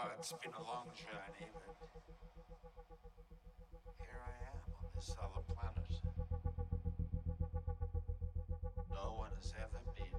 It's been a long journey, but here I am on this other planet. No one has ever been.